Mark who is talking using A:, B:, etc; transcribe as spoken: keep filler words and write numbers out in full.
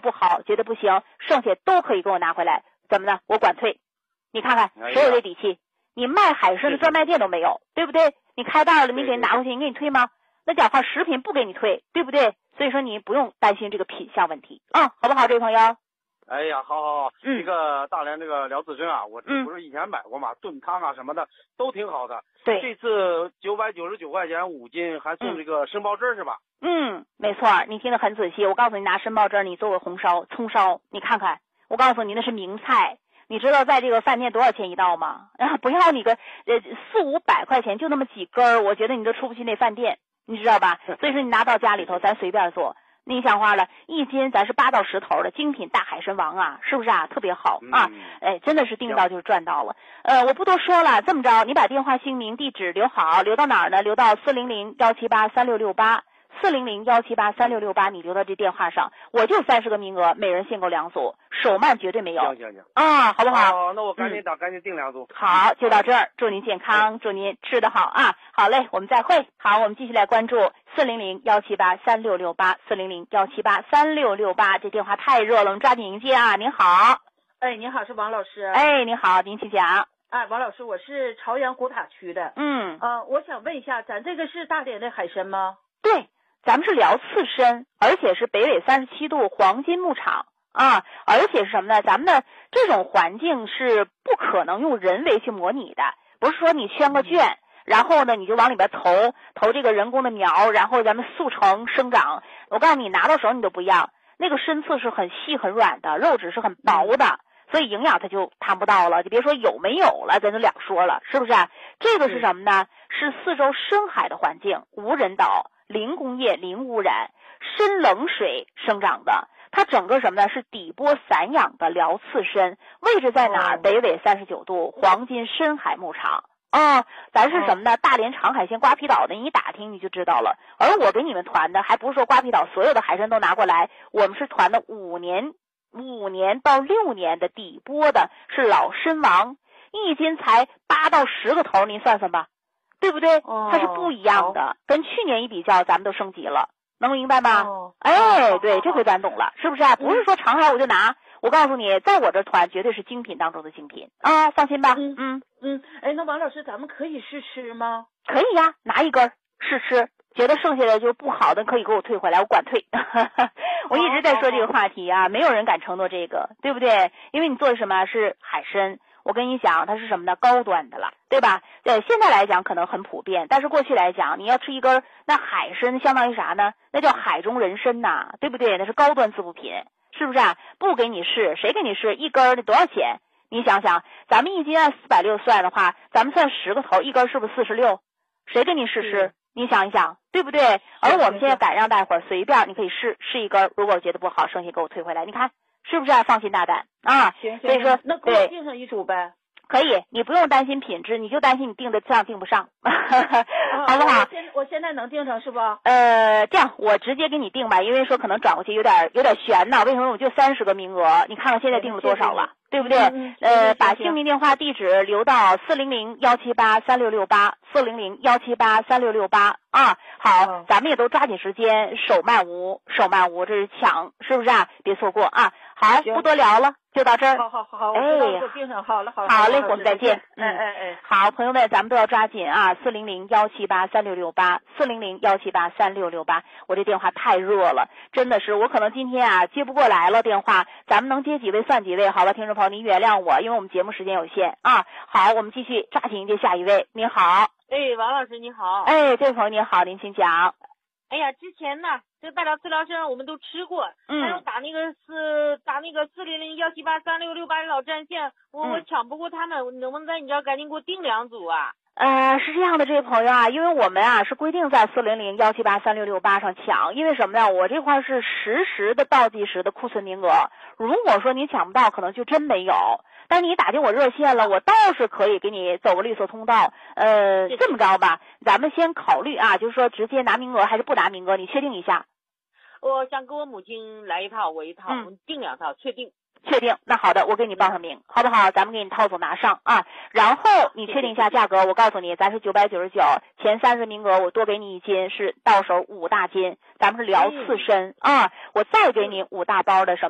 A: 不好，觉得不行，剩下都可以给我拿回来，怎么呢？我管退。你看看谁有这底气？你卖海参的专卖店都没有，对不对？你开袋了没给你拿回去，你给你退吗？那讲话食品不给你退，对不对？所以说你不用担心这个品相问题啊，好不好，这位朋友？
B: 哎呀，好好好，
A: 嗯，
B: 这个大连这个辽刺参啊，我这不是以前买过嘛，炖汤啊什么的都挺好的。
A: 对，
B: 这次九百九十九块钱五斤，还送这个参鲍汁是吧？
A: 嗯，没错，你听得很仔细。我告诉你，拿参鲍汁你做个红烧、葱烧，你看看，我告诉你那是名菜。你知道在这个饭店多少钱一道吗？啊，不要你个呃四五百块钱，就那么几根儿，我觉得你都出不去那饭店，你知道吧？所以说你拿到家里头，咱随便做。你想话了，一斤咱是八到十头的精品大海参王啊，是不是啊？特别好啊！哎，真的是订到就是赚到了。呃，我不多说了，这么着，你把电话、姓名、地址留好，留到哪儿呢？留到四零零幺七八三六六八。四零零幺七八三六六八，你留到这电话上，我就三十个名额，每人限购两组，手慢绝对没有。
B: 行行行
A: 啊，好不好？
B: 哦，那我赶紧打，嗯、赶紧订两组。
A: 好，就到这儿，祝您健康，祝您吃得好啊！好嘞，我们再会。好，我们继续来关注四零零幺七八三六六八，四零零幺七八三六六八，这电话太热了，我们抓紧迎接啊！您好，
C: 哎，您好，是王老师。
A: 哎，您好，您请讲。
C: 哎，王老师，我是朝阳古塔区的。
A: 嗯，
C: 呃，我想问一下，咱这个是大连的海参吗？
A: 对。咱们是辽刺参，而且是北纬三十七度黄金牧场啊，而且是什么呢？咱们的这种环境是不可能用人为去模拟的，不是说你圈个圈，然后呢你就往里边投投这个人工的苗，然后咱们速成生长。我告诉你，拿到手你都不一样，那个参刺是很细很软的，肉质是很薄的，所以营养它就谈不到了，就别说有没有了，咱就两说了，是不是啊？这个是什么呢？是四周深海的环境，无人岛。零工业、零污染、深冷水生长的，它整个什么呢？是底波散养的辽刺参，位置在哪儿？北纬三十九度，黄金深海牧场啊。咱是什么呢？大连长海县瓜皮岛的，你一打听你就知道了。而我给你们团的，还不是说瓜皮岛所有的海参都拿过来，我们是团的五年、五年到六年的底波的，是老参王，一斤才八到十个头，您算算吧。对不对？它是不一样的，跟去年一比较，咱们都升级了，能明白吗？
C: 哦、
A: 哎，对，这回咱懂了，是不是啊？不是说长海我就拿，我告诉你，在我这团绝对是精品当中的精品啊，放心吧。
C: 嗯嗯嗯，哎，那王老师，咱们可以试吃吗？
A: 可以呀，拿一根试吃，觉得剩下的就不好的可以给我退回来，我管退。我一直在说这个话题啊，没有人敢承诺这个，对不对？因为你做的什么是海参。我跟你讲，它是什么呢？高端的了，对吧？对，现在来讲可能很普遍，但是过去来讲，你要吃一根那海参，相当于啥呢？那叫海中人参呐，对不对？那是高端自补品，是不是啊？不给你试，谁给你试？一根得多少钱？你想想，咱们一斤按四百六算的话，咱们算十个头，一根是不是四十六？谁给你试试？你想一想，对不对？而我们现在敢让大伙儿随便，你可以试试一根，如果觉得不好，剩下给我退回来。你看。是不是啊？放心大胆啊！
C: 行，
A: 所以说，
C: 那给我订上一组呗。
A: 可以，你不用担心品质，你就担心你订得上订不上，好不好？
C: 我现我现在能订上是不？
A: 呃，这样我直接给你订吧，因为说可能转过去有点有点悬呢。为什么我就三十个名额？你看看现在订了多少了，对不对？
C: 嗯、
A: 呃，把姓名、电话、地址留到四零零幺七八三六六八，四零零幺七八三六六八啊。好，
C: 嗯、
A: 咱们也都抓紧时间，手慢无，手慢无，这是抢，是不是啊？别错过啊！好，不多聊了，就到这儿。
C: 好好好好，
A: 哎，
C: 我订上，好了好了。
A: 好嘞，我们再见。
C: 嗯哎哎，
A: 好，朋友们，咱们都要抓紧啊！四零零幺七八三六六八，四零零幺七八三六六八。我这电话太热了，真的是，我可能今天啊接不过来了电话，咱们能接几位算几位，好吧，听众朋友，您原谅我，因为我们节目时间有限啊。好，我们继续抓紧迎接下一位。您好，
D: 哎，王老师你好。
A: 哎，这位朋友您好，您请讲。
D: 哎呀，之前呢，这个大辽刺辽参我们都吃过，
A: 嗯，
D: 还有打那个四打那个四零零幺七八三六六八老战线，我、嗯、我抢不过他们，能不能在你这儿赶紧给我订两组啊？
A: 呃，是这样的，这位朋友啊，因为我们啊是规定在四零零幺七八三六六八上抢，因为什么呢？我这块是实时的倒计时的库存名额，如果说你抢不到，可能就真没有。但你打进我热线了，我倒是可以给你走个绿色通道。呃，这么着吧，咱们先考虑啊，就是说直接拿名额还是不拿名额，你确定一下。
D: 我想给我母亲来一套，我一套，
A: 嗯、
D: 我订两套，确定。
A: 确定，那好的，我给你报上名，好不好？咱们给你套组拿上啊，然后你确定一下价格，我告诉你，咱是九百九十九，前三十名额我多给你一斤，是到手五大斤，咱们是辽刺参啊，我再给你五大包的什么。